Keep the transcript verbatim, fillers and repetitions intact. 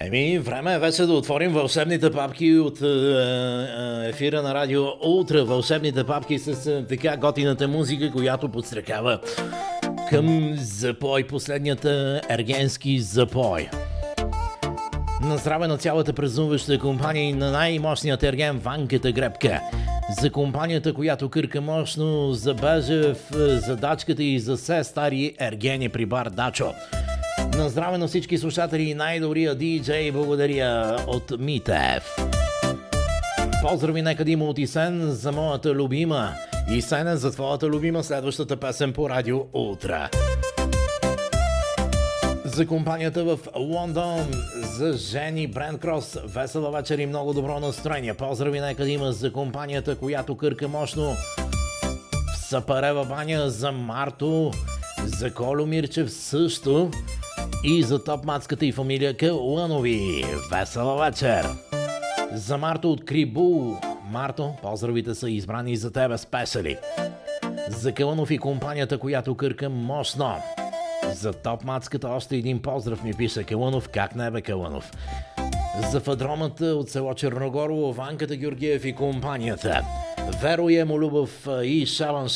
Еми, време е вече да отворим вълшебните папки от е, е, ефира на радио Ултра. Вълшебните папки с е, така готината музика, която подстрекава към запой, последният ергенски запой. На здраве на цялата празнуваща компания и на най-мощният ерген Ванката Гребка. За компанията, която кърка мощно за Бежев, за дачката и за все стари ергени при бар Дачо. На здраве на всички слушатели и най-добрия диджей, благодаря от Митев. Поздрави нека да има от Исен за моята любима. Исен, за твоята любима следващата песен по радио Ултра. За компанията в Лондон, за Жени Брендкрос, весела вечер и много добро настроение. Поздрави нека да има за компанията, която кърка мощно в Сапарева баня, за Марто, за Коло Мирчев също и за топ-мацката и фамилия Калънови. Весела вечер! За Марто от Крибул. Марто, поздравите са избрани за тебе спешали. За Калънов и компанията, която кърка мощно. За топ-мацката още един поздрав ми пише Калънов. Как не бе, Калънов? За фадромата от село Черногорово, Ванката Георгиев и компанията. Веро Емолюбов и Шалан